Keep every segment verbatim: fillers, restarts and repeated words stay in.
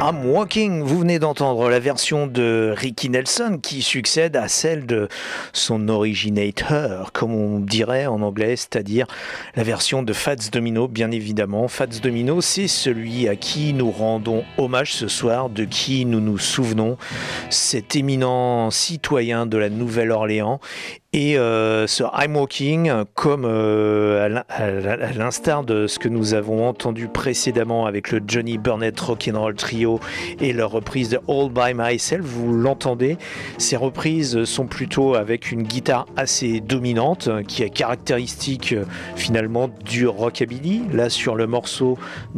I'm Walking, vous venez d'entendre la version de Ricky Nelson qui succède à celle de son originator, comme on dirait en anglais, c'est-à-dire la version de Fats Domino, bien évidemment. Fats Domino, c'est celui à qui nous rendons hommage ce soir, de qui nous nous souvenons, cet éminent citoyen de la Nouvelle-Orléans. Et euh, ce I'm Walking, comme euh, à l'instar de ce que nous avons entendu précédemment avec le Johnny Burnett Rock'n'Roll Trio et leur reprise de All By Myself, vous l'entendez, ces reprises sont plutôt avec une guitare assez dominante, qui est caractéristique finalement du rockabilly. Là, sur le morceau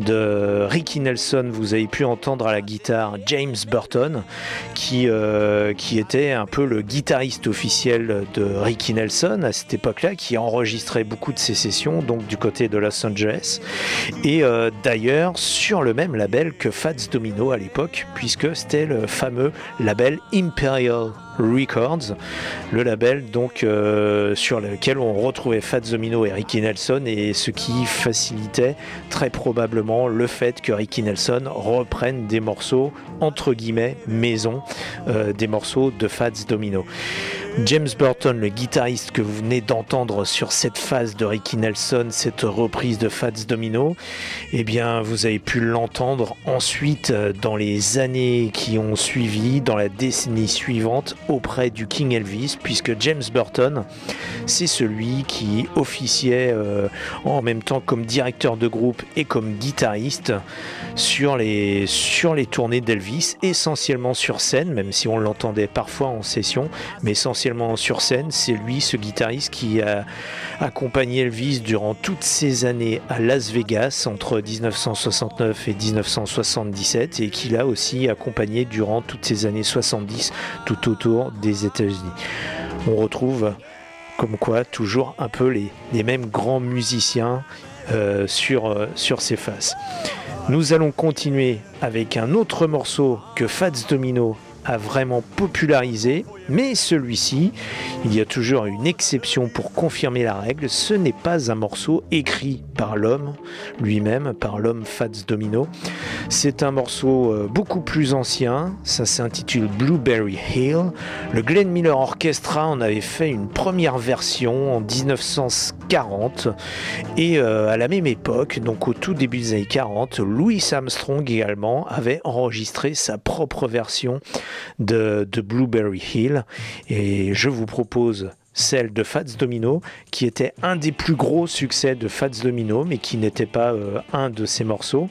de Ricky Nelson, vous avez pu entendre à la guitare James Burton, qui, euh, qui était un peu le guitariste officiel de Ricky Nelson à cette époque-là, qui enregistrait beaucoup de ses sessions, donc du côté de Los Angeles, et euh, d'ailleurs sur le même label que Fats Domino à l'époque, puisque c'était le fameux label Imperial Records, le label donc euh, sur lequel on retrouvait Fats Domino et Ricky Nelson, et ce qui facilitait très probablement le fait que Ricky Nelson reprenne des morceaux entre guillemets maison, euh, des morceaux de Fats Domino. James Burton, le guitariste que vous venez d'entendre sur cette phase de Ricky Nelson, cette reprise de Fats Domino, eh bien vous avez pu l'entendre ensuite dans les années qui ont suivi, dans la décennie suivante, auprès du King Elvis, puisque James Burton, c'est celui qui officiait euh, en même temps comme directeur de groupe et comme guitariste sur les, sur les tournées d'Elvis, essentiellement sur scène, même si on l'entendait parfois en session, mais essentiellement sur scène. C'est lui, ce guitariste, qui a accompagné Elvis durant toutes ces années à Las Vegas entre dix-neuf cent soixante-neuf et dix-neuf cent soixante-dix-sept, et qui l'a aussi accompagné durant toutes ces années soixante-dix tout autour des États-Unis. On retrouve comme quoi toujours un peu les, les mêmes grands musiciens euh, sur, euh, sur ces faces. Nous allons continuer avec un autre morceau que Fats Domino a vraiment popularisé, mais celui-ci, il y a toujours une exception pour confirmer la règle, ce n'est pas un morceau écrit par l'homme lui-même, par l'homme Fats Domino. C'est un morceau beaucoup plus ancien, ça s'intitule Blueberry Hill. Le Glenn Miller Orchestra en avait fait une première version en dix-neuf cent quarante, et euh, à la même époque, donc au tout début des années quarante, Louis Armstrong également avait enregistré sa propre version de, de Blueberry Hill, et je vous propose celle de Fats Domino, qui était un des plus gros succès de Fats Domino, mais qui n'était pas euh, un de ses morceaux,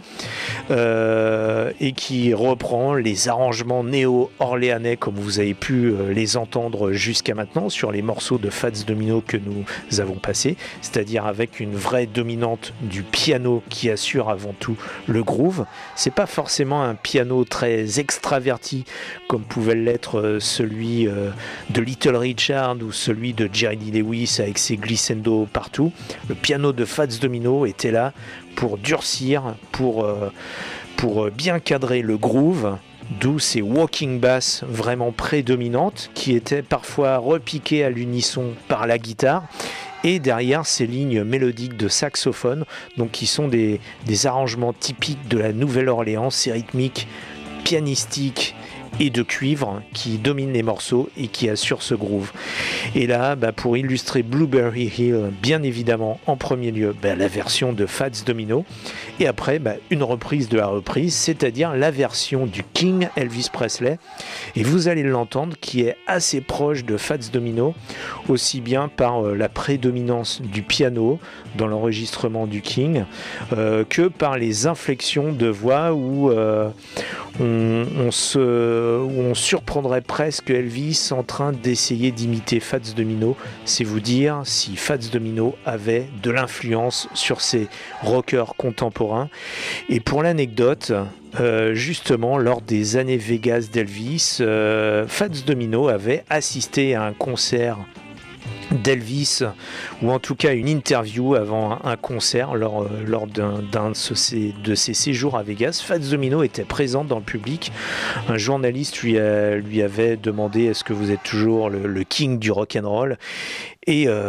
euh, et qui reprend les arrangements néo-orléanais, comme vous avez pu euh, les entendre jusqu'à maintenant sur les morceaux de Fats Domino que nous avons passés, c'est-à-dire avec une vraie dominante du piano qui assure avant tout le groove. C'est pas forcément un piano très extraverti comme pouvait l'être celui euh, de Little Richard ou celui de Jerry Lee Lewis avec ses glissando partout. Le piano de Fats Domino était là pour durcir, pour, euh, pour bien cadrer le groove, d'où ces walking bass vraiment prédominantes qui étaient parfois repiquées à l'unisson par la guitare, et derrière ces lignes mélodiques de saxophone, donc qui sont des, des arrangements typiques de la Nouvelle-Orléans, ces rythmiques pianistiques et de cuivre qui dominent les morceaux et qui assurent ce groove. Et là, bah, pour illustrer Blueberry Hill, bien évidemment, en premier lieu, bah, la version de Fats Domino, et après, bah, une reprise de la reprise, c'est-à-dire la version du King Elvis Presley, et vous allez l'entendre, qui est assez proche de Fats Domino, aussi bien par euh, la prédominance du piano dans l'enregistrement du King, euh, que par les inflexions de voix où euh, on, on se où on surprendrait presque Elvis en train d'essayer d'imiter Fats Domino. C'est vous dire si Fats Domino avait de l'influence sur ces rockers contemporains. Et pour l'anecdote, euh, justement, lors des années Vegas d'Elvis, euh, Fats Domino avait assisté à un concert d'Elvis, ou en tout cas une interview avant un, un concert lors, euh, lors d'un, d'un de, ce, de ses séjours à Vegas. Fats Domino était présent dans le public. Un journaliste lui, a, lui avait demandé: est-ce que vous êtes toujours le, le king du rock'n'roll? Et euh,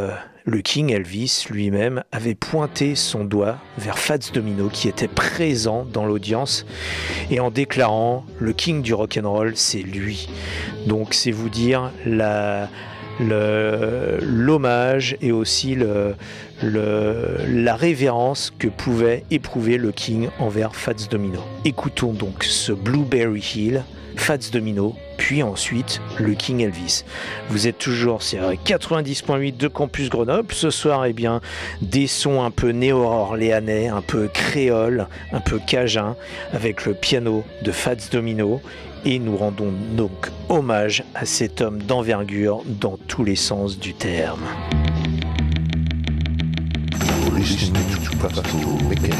le King Elvis lui-même avait pointé son doigt vers Fats Domino qui était présent dans l'audience et en déclarant « le King du rock'n'roll, c'est lui ». Donc c'est vous dire la... Le, l'hommage et aussi le, le, la révérence que pouvait éprouver le King envers Fats Domino. Écoutons donc ce Blueberry Hill, Fats Domino, puis ensuite le King Elvis. Vous êtes toujours sur quatre-vingt-dix point huit de Campus Grenoble. Ce soir, eh bien, des sons un peu néo-orléanais, un peu créole, un peu cajun, avec le piano de Fats Domino. Et nous rendons donc hommage à cet homme d'envergure dans tous les sens du terme.